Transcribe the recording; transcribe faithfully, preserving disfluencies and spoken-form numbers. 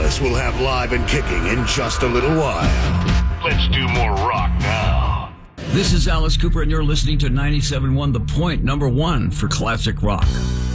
Alice will have live and kicking in just a little while. Let's do more rock now. This is Alice Cooper, and you're listening to ninety-seven point one, The Point, number one for classic rock.